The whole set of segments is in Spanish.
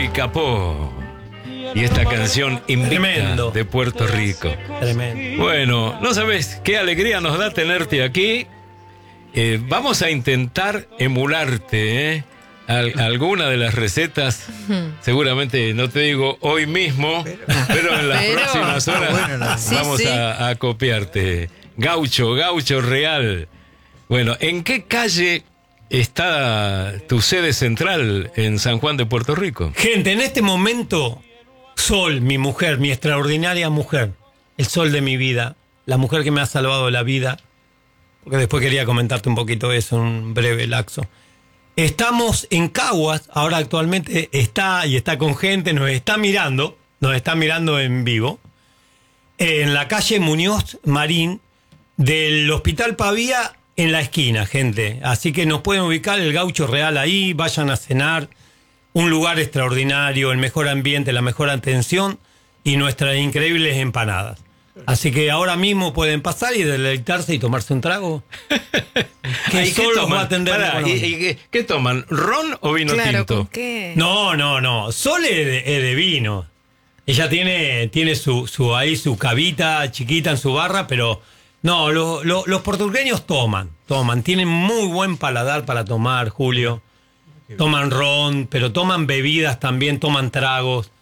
El Capó. Y esta canción invicta de Puerto Rico. Tremendo. Bueno, no sabes qué alegría nos da tenerte aquí. Vamos a intentar emularte, alguna de las recetas. Seguramente no te digo hoy mismo, pero en las próximas horas vamos a copiarte. Gaucho real. Bueno, ¿en qué calle está tu sede central en San Juan de Puerto Rico? Gente, en este momento, Sol, mi mujer, mi extraordinaria mujer, el sol de mi vida, la mujer que me ha salvado la vida, porque después quería comentarte un poquito eso, un breve lapso. Estamos en Caguas, ahora actualmente está con gente, nos está mirando en vivo, en la calle Muñoz Marín del Hospital Pavía, en la esquina, gente. Así que nos pueden ubicar el Gaucho Real ahí, vayan a cenar. Un lugar extraordinario, el mejor ambiente, la mejor atención y nuestras increíbles empanadas. Así que ahora mismo pueden pasar y deleitarse y tomarse un trago. Que solo va a atender. ¿Qué toman? ¿Ron o vino tinto? ¿Con qué? No. Sol es de vino. Ella tiene su cavita chiquita en su barra, pero no, los puertorriqueños toman. Tienen muy buen paladar para tomar, Julio. Toman ron, pero toman bebidas también, toman tragos.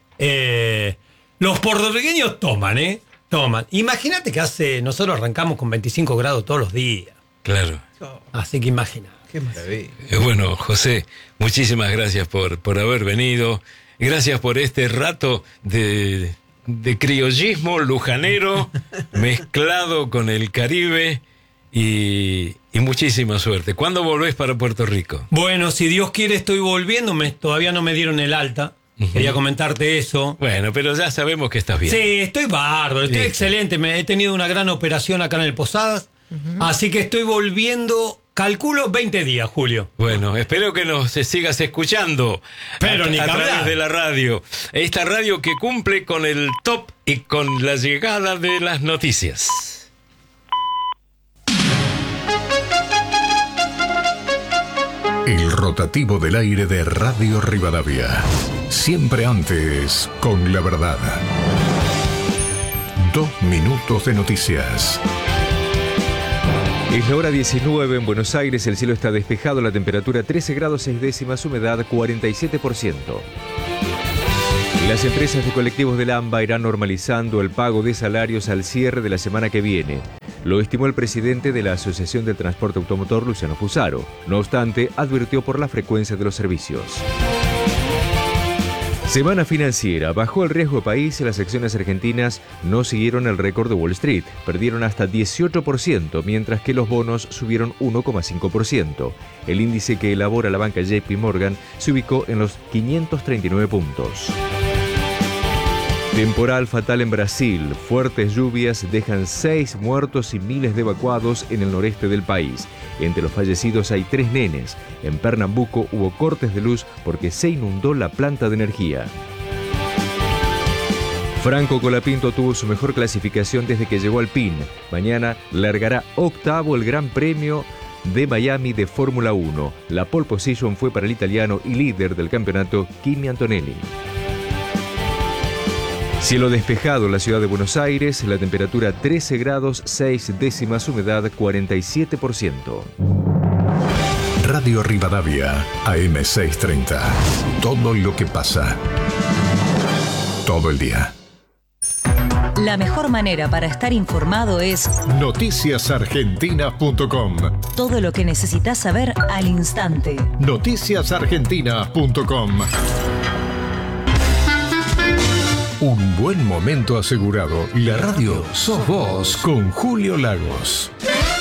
Los puertorriqueños toman. Imagínate que nosotros arrancamos con 25 grados todos los días. Claro. Así que imagina. Qué maravilla. Bueno, José, muchísimas gracias por haber venido. Gracias por este rato de criollismo lujanero mezclado con el Caribe. Y muchísima suerte. ¿Cuándo volvés para Puerto Rico? Bueno, si Dios quiere estoy volviendo. Todavía no me dieron el alta. Quería comentarte eso. Bueno, pero ya sabemos que estás bien. Sí, estoy bárbaro, estoy excelente. He tenido una gran operación acá en el Posadas. Así que estoy volviendo, calculo 20 días, Julio. Bueno, espero que nos sigas escuchando. Pero a través de la radio. Esta radio que cumple con el top y con la llegada de las noticias. El rotativo del aire de Radio Rivadavia. Siempre antes, con la verdad. 2 minutos de noticias. Es la hora 19 en Buenos Aires, el cielo está despejado, la temperatura 13 grados 6 décimas, humedad 47%. Las empresas de colectivos del AMBA irán normalizando el pago de salarios al cierre de la semana que viene. Lo estimó el presidente de la Asociación del Transporte Automotor, Luciano Fusaro. No obstante, advirtió por la frecuencia de los servicios. Semana financiera. Bajó el riesgo país y las acciones argentinas no siguieron el récord de Wall Street. Perdieron hasta 18%, mientras que los bonos subieron 1,5%. El índice que elabora la banca JP Morgan se ubicó en los 539 puntos. Temporal fatal en Brasil. Fuertes lluvias dejan 6 muertos y miles de evacuados en el noreste del país. Entre los fallecidos hay 3 nenes. En Pernambuco hubo cortes de luz porque se inundó la planta de energía. Franco Colapinto tuvo su mejor clasificación desde que llegó al PIN. Mañana largará octavo el Gran Premio de Miami de Fórmula 1. La pole position fue para el italiano y líder del campeonato, Kimi Antonelli. Cielo despejado en la ciudad de Buenos Aires, la temperatura 13 grados 6 décimas, humedad 47%. Radio Rivadavia, AM 630. Todo lo que pasa. Todo el día. La mejor manera para estar informado es noticiasargentina.com. Todo lo que necesitas saber al instante. Noticiasargentina.com. Un buen momento asegurado. La radio sos vos con Julio Lagos.